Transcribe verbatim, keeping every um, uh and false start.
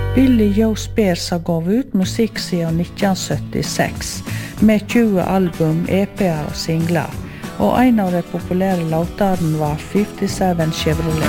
Billy Joe Spears har gav ut musikk siden nitten syttiseks, med tjue album, E P-er og singler, og en av de populære låtene var fifty-seven Chevrolet.